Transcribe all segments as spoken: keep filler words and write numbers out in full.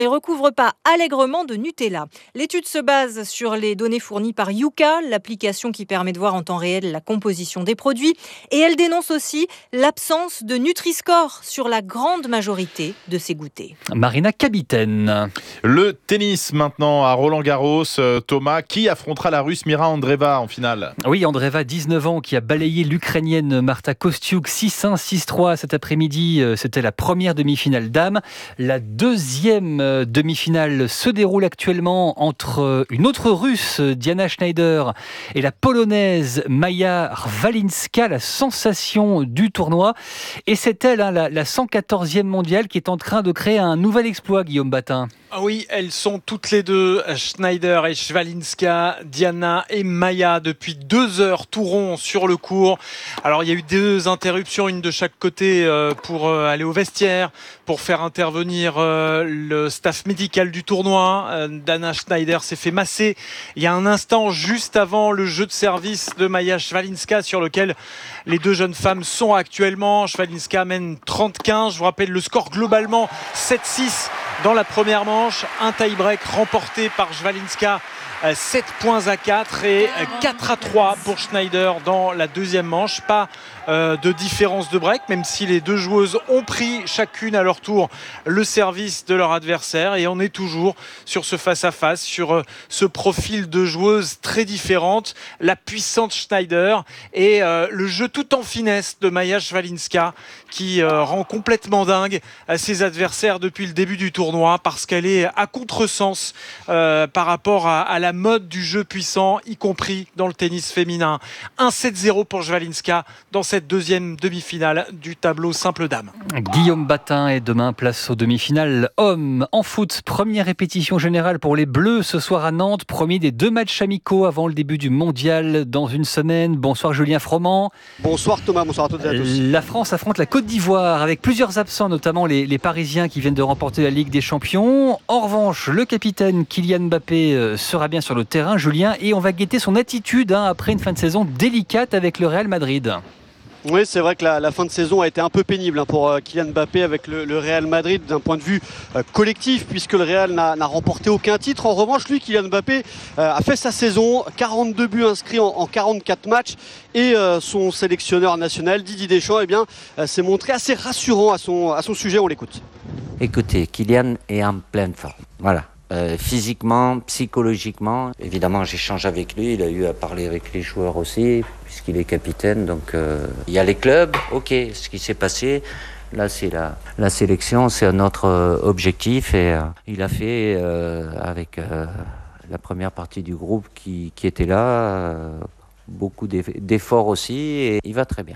ne recouvre pas allègrement de Nutella. L'étude se base sur les données fournies par Yuka, l'application qui permet de voir en temps réel la composition des produits. Et elle dénonce aussi l'absence de Nutri-Score sur la grande majorité de ces goûters. Marina Kabiten. Le tennis maintenant à Roland-Garros. Thomas, qui affrontera la Russe Mira Andreeva en finale? Oui, Andreeva, dix-neuf ans, qui a balayé l'Ukrainienne Marta Kostyuk six un, six trois cet après-midi. C'était la première demi-finale dames. La deuxième demi-finale se déroule actuellement entre une autre Russe, Diana Schneider, et la Polonaise Maja Rwalinska, la sensation du tournoi. Et c'est elle, hein, la, la cent quatorzième mondiale, qui est en train de créer un nouvel exploit, Guillaume Batin. Ah oui, elles sont toutes les deux, Schneider et Rwalinska, Diana et Maja, depuis deux heures tout rond sur le court. Alors il y a eu deux interruptions, une de chaque côté euh, pour euh, aller au vestiaire, pour faire intervenir euh, le staff médical du tournoi. Euh, Dana Schneider s'est fait masser il y a un instant, juste avant le jeu de service de Maja Rwalinska, sur lequel les deux jeunes femmes sont actuellement. Rwalinska mène trente quinze, je vous rappelle le score globalement sept six dans la première manche, un tie-break remporté par Rwalinska, sept points à quatre et quatre à trois pour Schneider dans la deuxième manche. Pas euh, de différence de break, même si les deux joueuses ont pris chacune à leur tour le service de leur adversaire, et on est toujours sur ce face-à-face, sur euh, ce profil de joueuses très différentes. La puissante Schneider et euh, le jeu tout en finesse de Maja Rwalinska, qui euh, rend complètement dingue à ses adversaires depuis le début du tournoi, parce qu'elle est à contresens euh, par rapport à, à la mode du jeu puissant, y compris dans le tennis féminin. un sept zéro pour Rwalinska dans cette deuxième demi-finale du tableau simple dames. Guillaume Batin, et demain place aux demi-finales hommes. En foot, première répétition générale pour les Bleus ce soir à Nantes, premier des deux matchs amicaux avant le début du mondial dans une semaine. Bonsoir Julien Froment. Bonsoir Thomas, bonsoir à toutes et à tous. La France affronte la Côte d'Ivoire avec plusieurs absents, notamment les, les Parisiens qui viennent de remporter la Ligue des Champions. En revanche, le capitaine Kylian Mbappé sera bien sur le terrain, Julien, et on va guetter son attitude hein, après une fin de saison délicate avec le Real Madrid. Oui, c'est vrai que la, la fin de saison a été un peu pénible hein, pour euh, Kylian Mbappé avec le, le Real Madrid d'un point de vue euh, collectif, puisque le Real n'a, n'a remporté aucun titre. En revanche, lui, Kylian Mbappé, euh, a fait sa saison, quarante-deux buts inscrits en, en quarante-quatre matchs, et euh, son sélectionneur national, Didier Deschamps, eh bien, euh, s'est montré assez rassurant à son, à son sujet. On l'écoute. Écoutez, Kylian est en pleine forme. Voilà. Euh, physiquement, psychologiquement, évidemment j'échange avec lui, il a eu à parler avec les joueurs aussi, puisqu'il est capitaine, donc euh, il y a les clubs, ok, ce qui s'est passé, là c'est la, la sélection, c'est notre euh, objectif, et euh, il a fait euh, avec euh, la première partie du groupe qui, qui était là, euh, beaucoup d'efforts aussi, et il va très bien.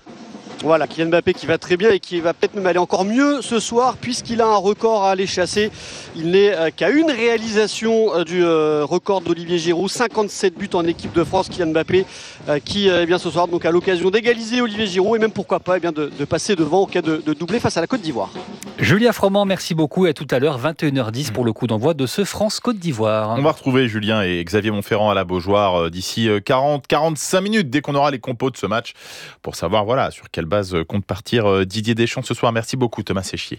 Voilà, Kylian Mbappé qui va très bien et qui va peut-être même aller encore mieux ce soir, puisqu'il a un record à aller chasser. Il n'est euh, qu'à une réalisation euh, du euh, record d'Olivier Giroud, cinquante-sept buts en équipe de France. Kylian Mbappé euh, qui euh, eh bien, ce soir donc, a l'occasion d'égaliser Olivier Giroud, et même pourquoi pas eh bien, de, de passer devant au cas de, de doubler face à la Côte d'Ivoire. Julien Froment, merci beaucoup, et à tout à l'heure, vingt et une heures dix pour le coup d'envoi de ce France-Côte d'Ivoire. On va retrouver Julien et Xavier Montferrand à la Beaujoire d'ici quarante à quarante-cinq minutes, dès qu'on aura les compos de ce match, pour savoir voilà, sur quelle base compte partir Didier Deschamps ce soir. Merci beaucoup Thomas Séchier.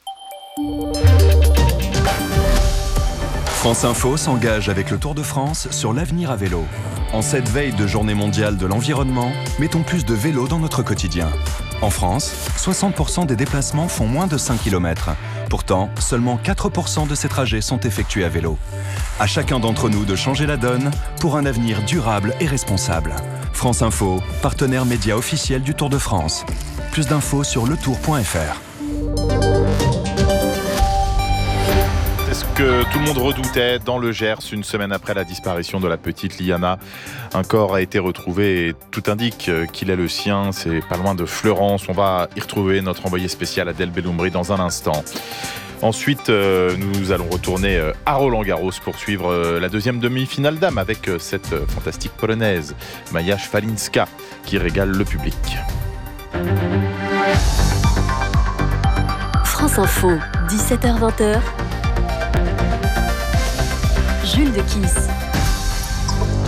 France Info s'engage avec le Tour de France sur l'avenir à vélo. En cette veille de journée mondiale de l'environnement, mettons plus de vélo dans notre quotidien. En France, soixante pour cent des déplacements font moins de cinq kilomètres. Pourtant, seulement quatre pour cent de ces trajets sont effectués à vélo. À chacun d'entre nous de changer la donne pour un avenir durable et responsable. France Info, partenaire média officiel du Tour de France. Plus d'infos sur le tour point f r. C'est ce que tout le monde redoutait dans le Gers, une semaine après la disparition de la petite Liana. Un corps a été retrouvé et tout indique qu'il est le sien. C'est pas loin de Fleurance. On va y retrouver notre envoyé spécial Adèle Belloumri dans un instant. Ensuite, euh, nous allons retourner euh, à Roland-Garros pour suivre euh, la deuxième demi-finale dames avec euh, cette euh, fantastique polonaise, Maja Rwalinska, qui régale le public. France Info, dix-sept heures vingt. Jules de Kiss.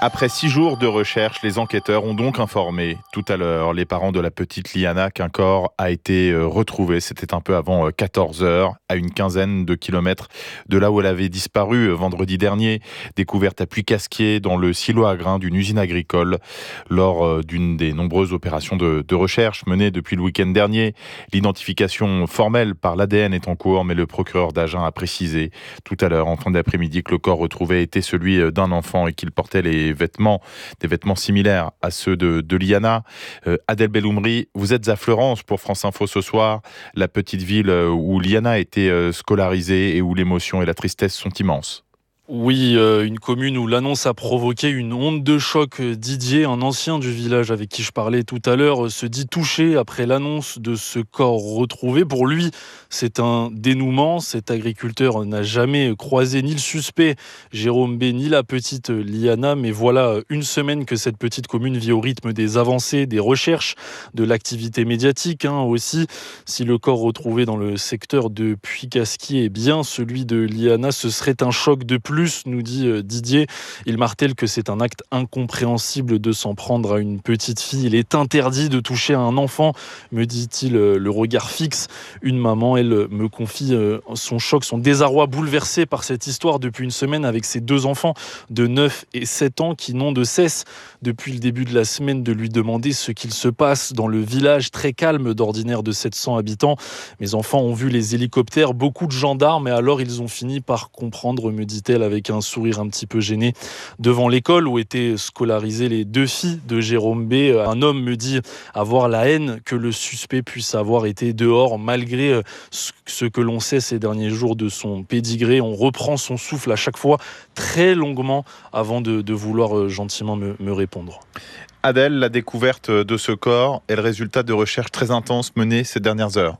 Après six jours de recherche, les enquêteurs ont donc informé tout à l'heure les parents de la petite Liana qu'un corps a été retrouvé. C'était un peu avant quatorze heures, à une quinzaine de kilomètres de là où elle avait disparu vendredi dernier. Découverte à Puy-Casquier, dans le silo à grains d'une usine agricole, lors d'une des nombreuses opérations de, de recherche menées depuis le week-end dernier. L'identification formelle par l'A D N est en cours, mais le procureur d'Agen a précisé tout à l'heure, en fin d'après-midi, que le corps retrouvé était celui d'un enfant et qu'il portait les vêtements, des vêtements similaires à ceux de, de Liana. Euh, Adèle Belloumri, vous êtes à Fleurance pour France Info ce soir, la petite ville où Liana a été euh, scolarisée et où l'émotion et la tristesse sont immenses. Oui, euh, une commune où l'annonce a provoqué une onde de choc. Didier, un ancien du village avec qui je parlais tout à l'heure, se dit touché après l'annonce de ce corps retrouvé. Pour lui, c'est un dénouement. Cet agriculteur n'a jamais croisé ni le suspect Jérôme B, ni la petite Liana. Mais voilà une semaine que cette petite commune vit au rythme des avancées, des recherches, de l'activité médiatique hein, aussi. Si le corps retrouvé dans le secteur de Puy-Casquier est bien celui de Liana, ce serait un choc de plus. Plus, nous dit Didier, il martèle que c'est un acte incompréhensible de s'en prendre à une petite fille. Il est interdit de toucher à un enfant, me dit-il, le regard fixe. Une maman, elle me confie son choc, son désarroi bouleversé par cette histoire depuis une semaine avec ses deux enfants de neuf et sept ans qui n'ont de cesse depuis le début de la semaine de lui demander ce qu'il se passe dans le village très calme d'ordinaire de sept cents habitants. Mes enfants ont vu les hélicoptères, beaucoup de gendarmes et alors ils ont fini par comprendre, me dit-elle, avec un sourire un petit peu gêné. Devant l'école où étaient scolarisées les deux filles de Jérôme B, un homme me dit avoir la haine que le suspect puisse avoir été dehors malgré ce que l'on sait ces derniers jours de son pédigré. On reprend son souffle à chaque fois très longuement avant de, de vouloir gentiment me, me répondre. Adèle, la découverte de ce corps est le résultat de recherches très intenses menées ces dernières heures.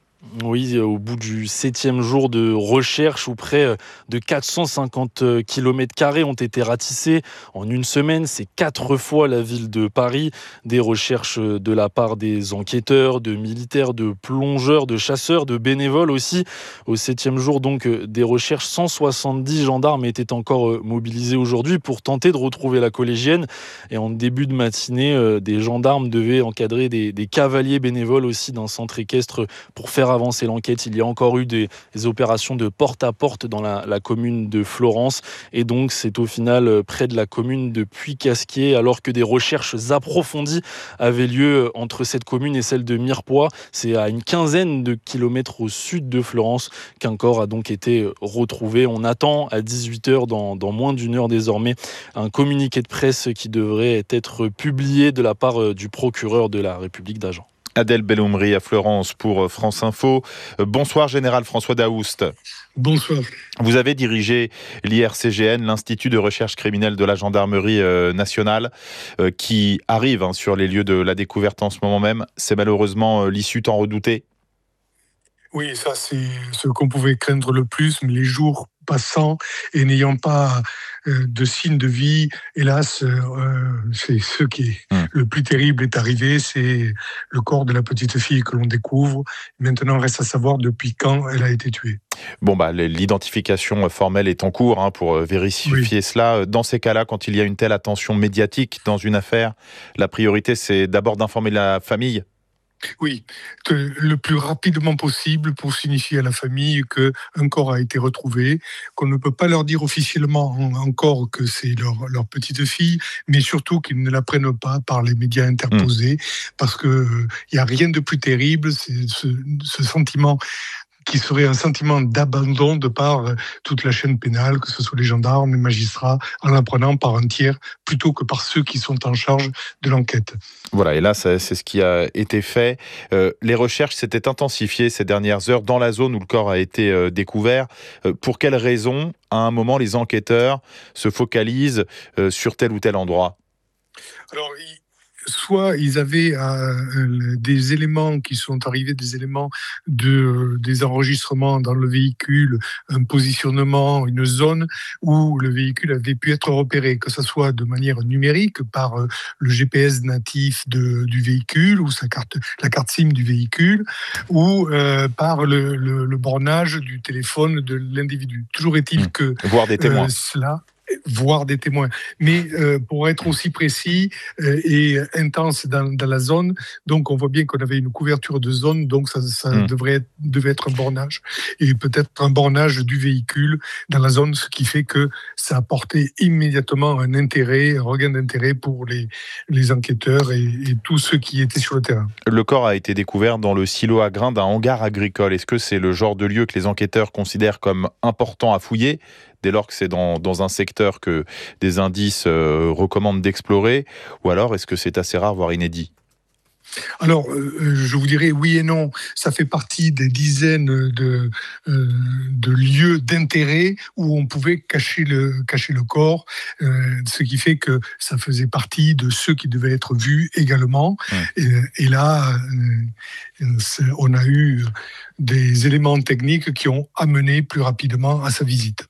Oui, au bout du septième jour de recherche où près de quatre cent cinquante kilomètres carrés ont été ratissés en une semaine, c'est quatre fois la ville de Paris. Des recherches de la part des enquêteurs, de militaires, de plongeurs, de chasseurs, de bénévoles aussi. Au septième jour donc des recherches, cent soixante-dix gendarmes étaient encore mobilisés aujourd'hui pour tenter de retrouver la collégienne. Et en début de matinée, des gendarmes devaient encadrer des, des cavaliers bénévoles aussi d'un centre équestre pour faire avancer l'enquête. Il y a encore eu des, des opérations de porte-à-porte dans la, la commune de Fleurance et donc c'est au final près de la commune de Puy-Casquier alors que des recherches approfondies avaient lieu entre cette commune et celle de Mirepoix. C'est à une quinzaine de kilomètres au sud de Fleurance qu'un corps a donc été retrouvé. On attend à dix-huit heures, dans, dans moins d'une heure désormais, un communiqué de presse qui devrait être publié de la part du procureur de la République d'Agen. Adèle Belloumri à Fleurance pour France Info. Bonsoir Général François Daoust. Bonsoir. Vous avez dirigé l'I R C G N, l'Institut de recherche criminelle de la gendarmerie nationale, qui arrive hein, sur les lieux de la découverte en ce moment même. C'est malheureusement l'issue tant redoutée. Oui, ça c'est ce qu'on pouvait craindre le plus, mais les jours passant et n'ayant pas euh, de signes de vie, hélas, euh, c'est ce qui est mmh. le plus terrible est arrivé, c'est le corps de la petite fille que l'on découvre. Maintenant, reste à savoir depuis quand elle a été tuée. Bon, bah, l'identification formelle est en cours hein, pour vérifier oui. cela. Dans ces cas-là, quand il y a une telle attention médiatique dans une affaire, la priorité, c'est d'abord d'informer la famille. Oui, le plus rapidement possible pour signifier à la famille qu'un corps a été retrouvé, qu'on ne peut pas leur dire officiellement encore que c'est leur, leur petite fille, mais surtout qu'ils ne la prennent pas par les médias interposés, mmh. parce qu'il euh, n'y a rien de plus terrible, c'est ce, ce sentiment qui serait un sentiment d'abandon de par toute la chaîne pénale, que ce soit les gendarmes, les magistrats, en l'apprenant par un tiers, plutôt que par ceux qui sont en charge de l'enquête. Voilà, et là, c'est ce qui a été fait. Euh, les recherches s'étaient intensifiées ces dernières heures dans la zone où le corps a été euh, découvert. Euh, pour quelles raisons, à un moment, les enquêteurs se focalisent euh, sur tel ou tel endroit ? Alors, il... soit ils avaient euh, des éléments qui sont arrivés, des éléments de, euh, des enregistrements dans le véhicule, un positionnement, une zone où le véhicule avait pu être repéré, que ce soit de manière numérique par euh, le G P S natif de, du véhicule ou sa carte, la carte SIM du véhicule, ou euh, par le, le, le bornage du téléphone de l'individu. Toujours est-il mmh. que voir des témoins. Euh, cela voire des témoins. Mais euh, pour être aussi précis euh, et intense dans, dans la zone, donc on voit bien qu'on avait une couverture de zone, donc ça, ça mmh. devrait être, devait être un bornage. Et peut-être un bornage du véhicule dans la zone, ce qui fait que ça a apporté immédiatement un intérêt, un regain d'intérêt pour les, les enquêteurs et, et tous ceux qui étaient sur le terrain. Le corps a été découvert dans le silo à grains d'un hangar agricole. Est-ce que c'est le genre de lieu que les enquêteurs considèrent comme important à fouiller, dès lors que c'est dans, dans un secteur que des indices euh, recommandent d'explorer, ou alors est-ce que c'est assez rare, voire inédit ? Alors, euh, je vous dirais oui et non. Ça fait partie des dizaines de, euh, de lieux d'intérêt où on pouvait cacher le, cacher le corps, euh, ce qui fait que ça faisait partie de ceux qui devaient être vus également. Mmh. Et, et là, euh, on a eu des éléments techniques qui ont amené plus rapidement à sa visite.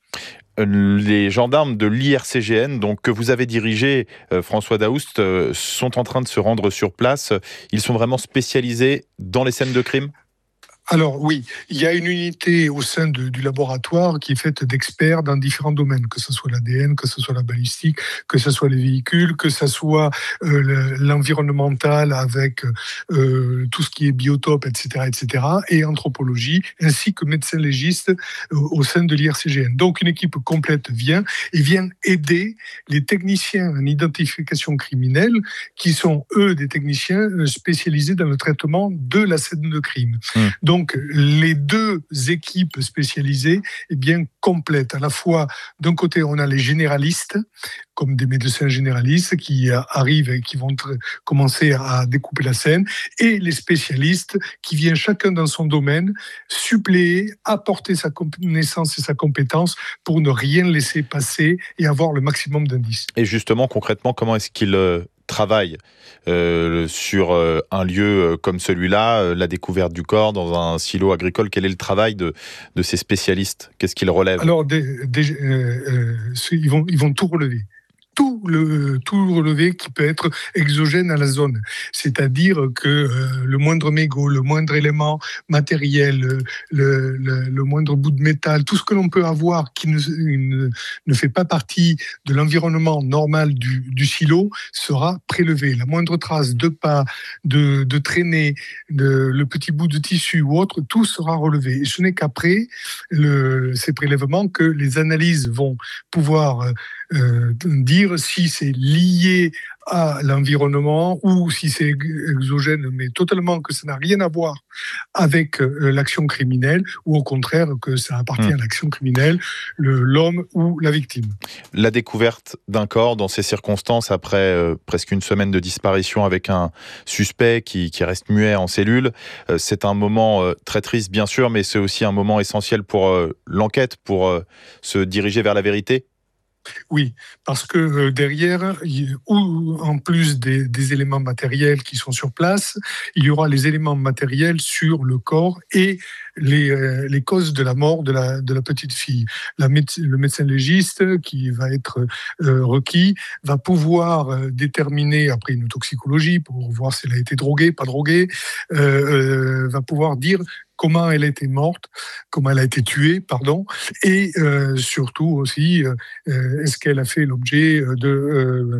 Les gendarmes de l'I R C G N, donc, que vous avez dirigé, euh, François Daoust, euh, sont en train de se rendre sur place. Ils sont vraiment spécialisés dans les scènes de crime ? Alors oui, il y a une unité au sein de, du laboratoire qui est faite d'experts dans différents domaines, que ce soit l'A D N, que ce soit la balistique, que ce soit les véhicules, que ce soit euh, l'environnemental avec euh, tout ce qui est biotope, et cetera, et cetera, et anthropologie, ainsi que médecins légistes euh, au sein de l'I R C G N. Donc une équipe complète vient et vient aider les techniciens en identification criminelle, qui sont eux des techniciens spécialisés dans le traitement de la scène de crime. Mmh. Donc Donc, les deux équipes spécialisées, eh bien, complètent. À la fois, d'un côté, on a les généralistes, comme des médecins généralistes qui arrivent et qui vont tr- commencer à découper la scène, et les spécialistes qui viennent chacun dans son domaine suppléer, apporter sa connaissance et sa compétence pour ne rien laisser passer et avoir le maximum d'indices. Et justement, concrètement, comment est-ce qu'ils euh, travaillent euh, sur euh, un lieu euh, comme celui-là, euh, la découverte du corps dans un silo agricole? Quel est le travail de, de ces spécialistes? Qu'est-ce qu'ils relèvent? Alors, des, des, euh, euh, ils, vont, ils vont tout relever. Tout le, tout relevé qui peut être exogène à la zone. C'est-à-dire que euh, le moindre mégot, le moindre élément matériel, le, le, le moindre bout de métal, tout ce que l'on peut avoir qui ne, ne, ne fait pas partie de l'environnement normal du, du silo sera prélevé. La moindre trace de pas, de, de traînée, de, le petit bout de tissu ou autre, tout sera relevé. Et ce n'est qu'après le, ces prélèvements que les analyses vont pouvoir euh, dire si c'est lié à l'environnement ou si c'est exogène, mais totalement que ça n'a rien à voir avec euh, l'action criminelle, ou au contraire que ça appartient mmh. à l'action criminelle, le, l'homme ou la victime. La découverte d'un corps dans ces circonstances, après euh, presque une semaine de disparition avec un suspect qui, qui reste muet en cellule, euh, c'est un moment euh, très triste bien sûr, mais c'est aussi un moment essentiel pour euh, l'enquête, pour euh, se diriger vers la vérité. Oui, parce que euh, derrière, il, ou en plus des, des éléments matériels qui sont sur place, il y aura les éléments matériels sur le corps et les, euh, les causes de la mort de la, de la petite fille. La méde- le médecin légiste qui va être euh, requis va pouvoir euh, déterminer, après une toxicologie, pour voir si elle a été droguée, pas droguée, euh, euh, va pouvoir dire comment elle a été morte, comment elle a été tuée, pardon, et euh, surtout aussi, euh, est-ce qu'elle a fait l'objet de, euh,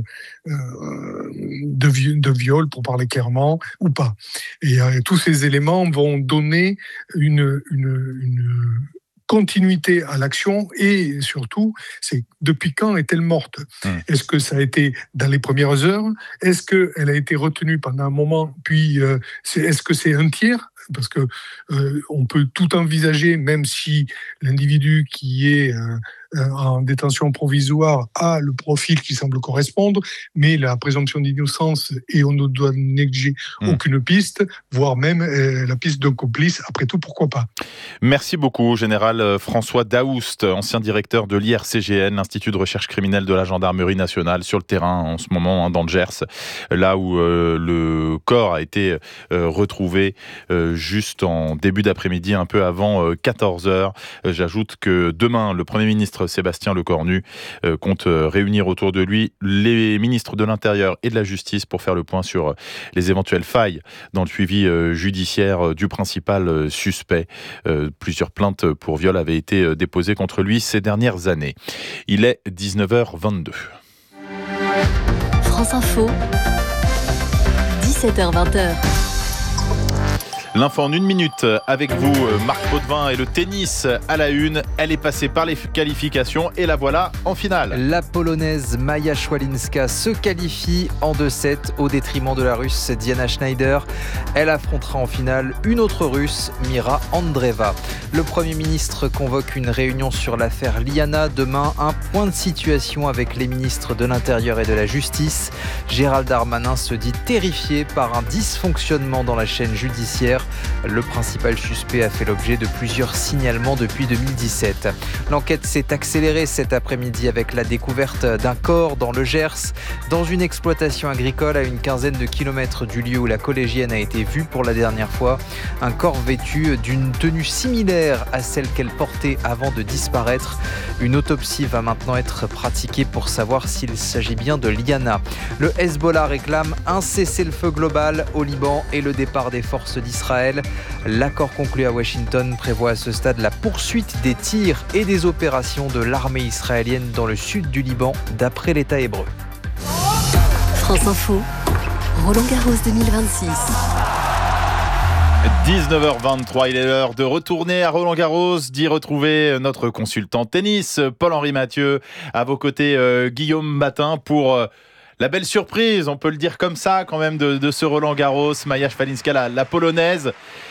euh, de, vi- de viol, pour parler clairement, ou pas. Et euh, tous ces éléments vont donner une, une, une continuité à l'action, et surtout, c'est depuis quand est-elle morte ? mmh. Est-ce que ça a été dans les premières heures ? Est-ce qu'elle a été retenue pendant un moment ? Puis, euh, c'est, est-ce que c'est un tiers ? Parce que euh, on peut tout envisager, même si l'individu qui est euh, en détention provisoire a le profil qui semble correspondre, mais la présomption d'innocence, et on ne doit négliger mmh. aucune piste, voire même euh, la piste d'un complice. Après tout, pourquoi pas ? Merci beaucoup, Général François Daoust, ancien directeur de l'I R C G N, l'Institut de recherche criminelle de la Gendarmerie nationale, sur le terrain en ce moment, hein, dans le Gers, là où euh, le corps a été euh, retrouvé euh, juste en début d'après-midi, un peu avant quatorze heures. J'ajoute que demain, le Premier ministre Sébastien Lecornu compte réunir autour de lui les ministres de l'Intérieur et de la Justice pour faire le point sur les éventuelles failles dans le suivi judiciaire du principal suspect. Plusieurs plaintes pour viol avaient été déposées contre lui ces dernières années. Il est dix-neuf heures vingt-deux. France Info, dix-sept heures vingt. L'info en une minute avec vous, Marc Potvin, et le tennis à la une. Elle est passée par les qualifications et la voilà en finale. La Polonaise Maja Szwalinska se qualifie en deux sept au détriment de la Russe Diana Schneider. Elle affrontera en finale une autre Russe, Mira Andreeva. Le Premier ministre convoque une réunion sur l'affaire Liana. Demain, un point de situation avec les ministres de l'Intérieur et de la Justice. Gérald Darmanin se dit terrifié par un dysfonctionnement dans la chaîne judiciaire. Le principal suspect a fait l'objet de plusieurs signalements depuis deux mille dix-sept. L'enquête s'est accélérée cet après-midi avec la découverte d'un corps dans le Gers, dans une exploitation agricole à une quinzaine de kilomètres du lieu où la collégienne a été vue pour la dernière fois. Un corps vêtu d'une tenue similaire à celle qu'elle portait avant de disparaître. Une autopsie va maintenant être pratiquée pour savoir s'il s'agit bien de Liana. Le Hezbollah réclame un cessez-le-feu global au Liban et le départ des forces d'Israël. L'accord conclu à Washington prévoit à ce stade la poursuite des tirs et des opérations de l'armée israélienne dans le sud du Liban, d'après l'État hébreu. France Info, Roland Garros deux mille vingt-six. dix-neuf heures vingt-trois, il est l'heure de retourner à Roland-Garros, d'y retrouver notre consultant tennis, Paul-Henri Mathieu. À vos côtés, euh, Guillaume Batin pour... Euh, La belle surprise, on peut le dire comme ça quand même, de, de ce Roland-Garros, Maja Szwalinska, la, la Polonaise,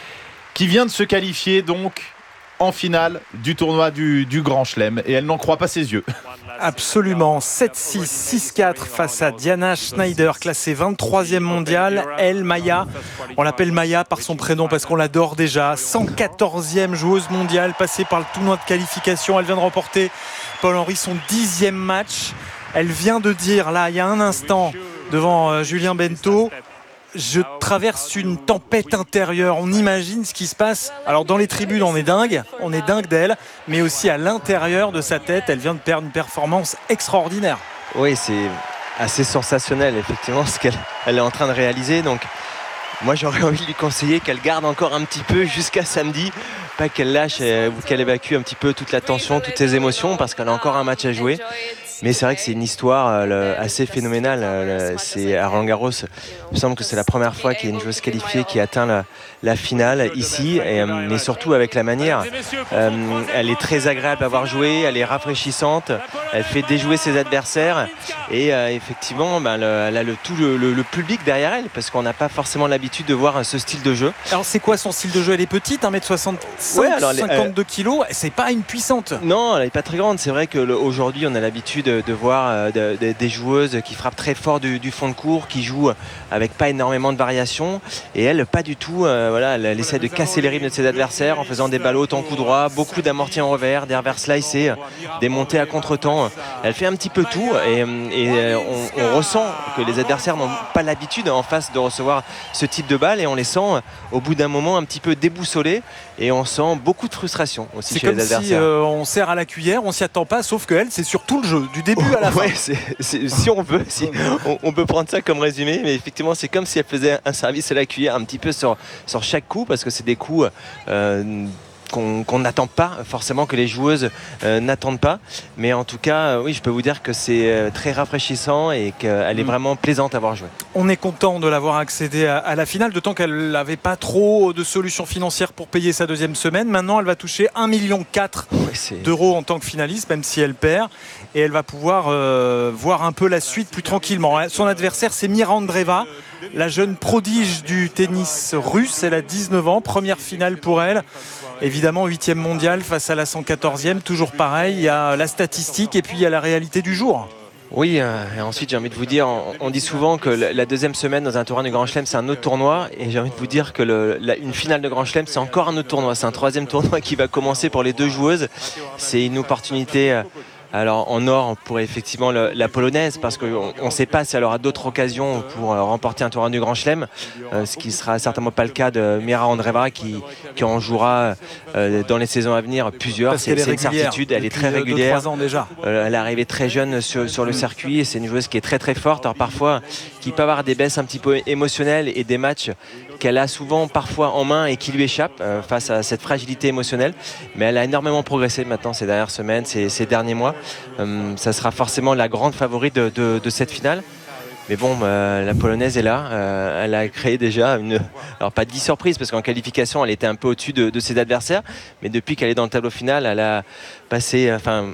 qui vient de se qualifier donc en finale du tournoi du, du Grand Chelem. Et elle n'en croit pas ses yeux. Absolument, sept six, six quatre face à Diana Schneider, classée vingt-troisième mondiale. Elle, Maja, on l'appelle Maja par son prénom parce qu'on l'adore déjà. cent quatorzième joueuse mondiale, passée par le tournoi de qualification. Elle vient de remporter, Paul-Henri, son dixième match. Elle vient de dire, là, il y a un instant, devant euh, Julien Bento, je traverse une tempête intérieure. On imagine ce qui se passe. Alors, dans les tribunes, on est dingue. On est dingue d'elle. Mais aussi à l'intérieur de sa tête, elle vient de perdre une performance extraordinaire. Oui, c'est assez sensationnel, effectivement, ce qu'elle elle est en train de réaliser. Donc, moi, j'aurais envie de lui conseiller qu'elle garde encore un petit peu jusqu'à samedi. Pas qu'elle lâche ou qu'elle évacue un petit peu toute la tension, toutes ses émotions, parce qu'elle a encore un match à jouer. Mais c'est vrai que c'est une histoire euh, assez phénoménale. Euh, c'est à Roland-Garros, il me semble que c'est la première fois qu'il y a une joueuse qualifiée qui atteint la, la finale ici, et, euh, mais surtout avec la manière. Euh, elle est très agréable à avoir joué, elle est rafraîchissante, elle fait déjouer ses adversaires, et euh, effectivement, ben, le, elle a le, tout le, le, le public derrière elle, parce qu'on n'a pas forcément l'habitude de voir ce style de jeu. Alors c'est quoi son style de jeu? Elle est petite, un mètre soixante-cinq, ouais, alors, cinquante-deux euh, kilos, c'est pas une puissante. Non, elle n'est pas très grande. C'est vrai qu'aujourd'hui, on a l'habitude de, de voir euh, de, de, des joueuses qui frappent très fort du, du fond de court, qui jouent avec pas énormément de variations, et elle, pas du tout. Euh, voilà, elle, elle essaie de casser les rythmes de ses adversaires en faisant des ballots en coup droit, beaucoup d'amortis en revers, des revers slicés, des montées à contre-temps. Elle fait un petit peu tout, et, et on, on ressent que les adversaires n'ont pas l'habitude en face de recevoir ce type de balle, et on les sent au bout d'un moment un petit peu déboussolés, et on sent beaucoup de frustration aussi chez les adversaires. C'est comme si euh, on sert à la cuillère, on s'y attend pas, sauf qu'elle, c'est sur tout le jeu, du début à la fin. Ouais, c'est, c'est, si on veut, si, on, on peut prendre ça comme résumé, mais effectivement, c'est comme si elle faisait un service à la cuillère un petit peu sur, sur chaque coup, parce que c'est des coups euh, qu'on n'attend pas forcément, que les joueuses euh, n'attendent pas, mais en tout cas euh, oui, je peux vous dire que c'est euh, très rafraîchissant et qu'elle est vraiment plaisante à voir jouer. On est content de l'avoir accédé à, à la finale, d'autant qu'elle n'avait pas trop de solutions financières pour payer sa deuxième semaine. Maintenant elle va toucher un virgule quatre million oui, d'euros en tant que finaliste, même si elle perd, et elle va pouvoir euh, voir un peu la suite plus tranquillement. Son adversaire, c'est Mira Andreeva, la jeune prodige du tennis russe. Elle a dix-neuf ans, première finale pour elle. Évidemment, huitième mondiale face à la cent quatorzième, toujours pareil, il y a la statistique et puis il y a la réalité du jour. Oui, euh, et ensuite j'ai envie de vous dire, on, on dit souvent que la deuxième semaine dans un tournoi du Grand Chelem c'est un autre tournoi, et j'ai envie de vous dire que le, la, une finale de Grand Chelem c'est encore un autre tournoi, c'est un troisième tournoi qui va commencer pour les deux joueuses. C'est une opportunité Alors en or, on pourrait effectivement le, la polonaise, parce qu'on ne sait pas si elle aura d'autres occasions pour euh, remporter un tournoi du Grand Chelem, euh, ce qui ne sera certainement pas le cas de Mira Andreeva qui, qui en jouera euh, dans les saisons à venir plusieurs. C'est une certitude, elle est très régulière. deux, ans déjà. Euh, elle est arrivée très jeune sur, sur le circuit et c'est une joueuse qui est très très forte. Alors parfois, qui peut avoir des baisses un petit peu émotionnelles et des matchs qu'elle a souvent parfois en main et qui lui échappent euh, face à cette fragilité émotionnelle. Mais elle a énormément progressé maintenant ces dernières semaines, ces, ces derniers mois. Euh, ça sera forcément la grande favorite de, de, de cette finale. Mais bon, euh, la Polonaise est là. Euh, elle a créé déjà une... Alors pas dix surprises, parce qu'en qualification, elle était un peu au-dessus de, de ses adversaires. Mais depuis qu'elle est dans le tableau final, elle a passé... Enfin,